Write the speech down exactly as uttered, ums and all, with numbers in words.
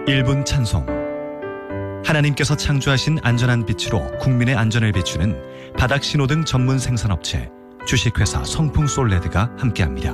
일 분 찬송. 하나님께서 창조하신 안전한 빛으로 국민의 안전을 비추는 바닥신호등 전문 생산업체 주식회사 성풍솔레드가 함께합니다.